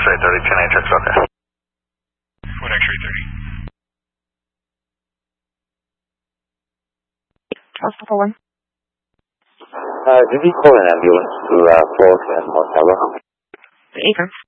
X-ray 30, 10 Atrix, okay. What X-ray 30? Hospital 1. Did you call an ambulance to Fort and Montella? The Atrix.